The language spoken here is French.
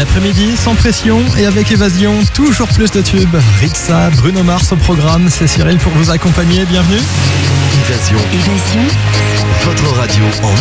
L'après-midi, sans pression et avec évasion, toujours plus de tubes. Rixa, Bruno Mars au programme, c'est Cyril pour vous accompagner, bienvenue. Évasion. Votre radio en